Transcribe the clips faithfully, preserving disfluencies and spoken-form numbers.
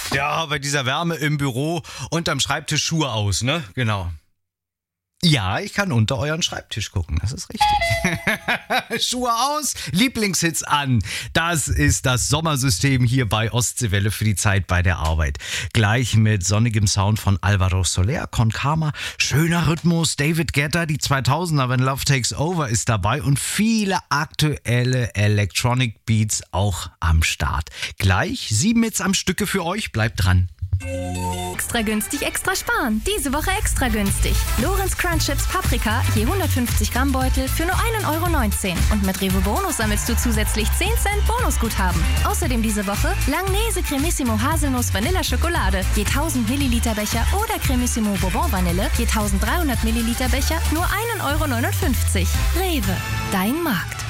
Ja, bei dieser Wärme im Büro unterm Schreibtisch Schuhe aus, ne? Genau. Ja, ich kann unter euren Schreibtisch gucken, das ist richtig. Schuhe aus, Lieblingshits an. Das ist das Sommersystem hier bei Ostseewelle für die Zeit bei der Arbeit. Gleich mit sonnigem Sound von Alvaro Soler, Con Calma, schöner Rhythmus, David Guetta, die zweitausender, When Love Takes Over ist dabei und viele aktuelle Electronic Beats auch am Start. Gleich sieben Hits am Stücke für euch, bleibt dran. Extra günstig, extra sparen. Diese Woche extra günstig. Lorenz Crunch Chips Paprika, je hundertfünfzig Gramm Beutel für nur ein Euro neunzehn. Und mit Rewe Bonus sammelst du zusätzlich zehn Cent Bonusguthaben. Außerdem diese Woche Langnese Cremissimo Haselnuss Vanilla Schokolade, je tausend Milliliter Becher oder Cremissimo Bourbon Vanille, je dreizehnhundert Milliliter Becher, nur ein Euro neunundfünfzig. Rewe, dein Markt.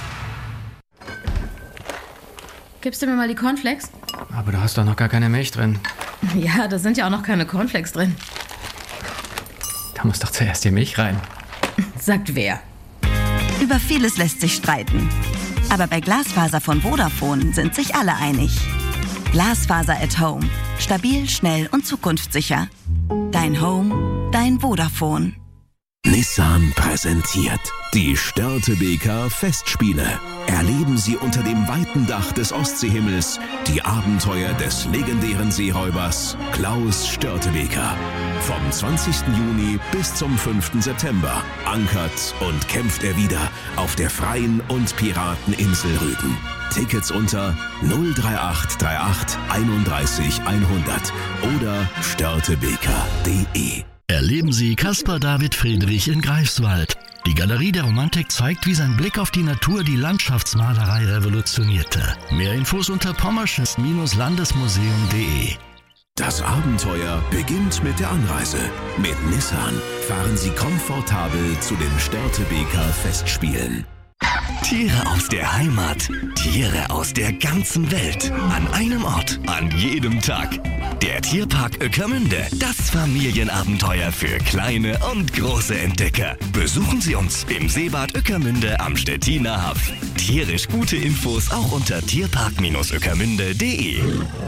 Gibst du mir mal die Cornflakes? Aber da hast doch noch gar keine Milch drin. Ja, da sind ja auch noch keine Cornflakes drin. Da muss doch zuerst die Milch rein. Sagt wer? Über vieles lässt sich streiten. Aber bei Glasfaser von Vodafone sind sich alle einig. Glasfaser at Home. Stabil, schnell und zukunftssicher. Dein Home, dein Vodafone. Nissan präsentiert die Störtebeker Festspiele. Erleben Sie unter dem weiten Dach des Ostseehimmels die Abenteuer des legendären Seeräubers Klaus Störtebeker. Vom zwanzigsten Juni bis zum fünften September ankert und kämpft er wieder auf der freien und Pirateninsel Rügen. Tickets unter null drei acht drei acht einunddreißig hundert oder störtebeker punkt de. Erleben Sie Caspar David Friedrich in Greifswald. Die Galerie der Romantik zeigt, wie sein Blick auf die Natur die Landschaftsmalerei revolutionierte. Mehr Infos unter pommersches Landesmuseum punkt de. Das Abenteuer beginnt mit der Anreise. Mit Nissan fahren Sie komfortabel zu den Störtebeker Festspielen. Tiere aus der Heimat, Tiere aus der ganzen Welt. An einem Ort, an jedem Tag. Der Tierpark Ueckermünde. Das Familienabenteuer für kleine und große Entdecker. Besuchen Sie uns im Seebad Ueckermünde am Stettiner Haff. Tierisch gute Infos auch unter tierpark Ueckermünde punkt de.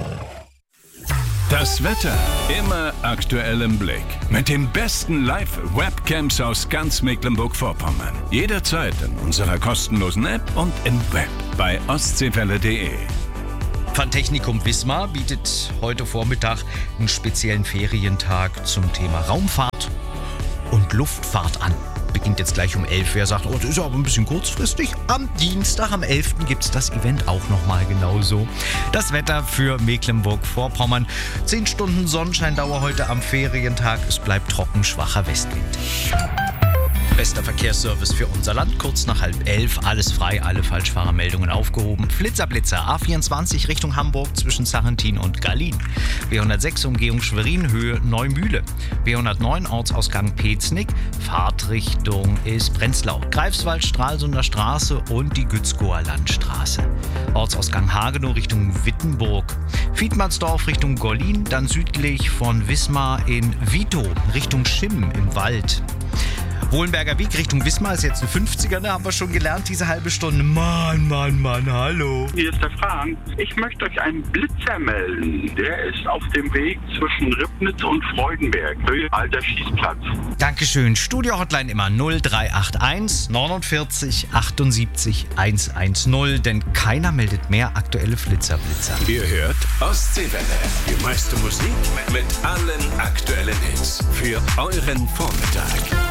Das Wetter immer aktuell im Blick. Mit den besten Live-Webcams aus ganz Mecklenburg-Vorpommern. Jederzeit in unserer kostenlosen App und im Web bei ostseewelle punkt de. Fantechnikum Wismar bietet heute Vormittag einen speziellen Ferientag zum Thema Raumfahrt und Luftfahrt an. Beginnt jetzt gleich um elf. Wer sagt, oh, das ist aber ein bisschen kurzfristig. Am Dienstag, am elften gibt es das Event auch nochmal genauso. Das Wetter für Mecklenburg-Vorpommern. zehn Stunden Sonnenscheindauer heute am Ferientag. Es bleibt trocken, schwacher Westwind. Bester Verkehrsservice für unser Land. Kurz nach halb elf. Alles frei, alle Falschfahrermeldungen aufgehoben. Flitzerblitzer A vierundzwanzig Richtung Hamburg zwischen Sarrentin und Gallin. B hundertsechs Umgehung Schwerin, Höhe Neumühle. B hundertneun Ortsausgang Peznig. Fahrtrichtung ist Prenzlau. Greifswald, Stralsunder Straße und die Gützkower Landstraße. Ortsausgang Hagenow Richtung Wittenburg. Fiedmannsdorf Richtung Gollin. Dann südlich von Wismar in Vito Richtung Schimm im Wald. Wohlenberger Weg Richtung Wismar ist jetzt ein fünfziger, ne? Haben wir schon gelernt, diese halbe Stunde. Mann, Mann, Mann, hallo. Hier ist der Frank. Ich möchte euch einen Blitzer melden. Der ist auf dem Weg zwischen Ribnitz und Freudenberg. Höhe Alter Schießplatz. Dankeschön. Studio-Hotline immer null drei acht eins neunundvierzig achtundsiebzig hundertzehn, denn keiner meldet mehr aktuelle Flitzerblitzer. Ihr hört Ostseewelle. Die meiste Musik mit allen aktuellen Hits für euren Vormittag.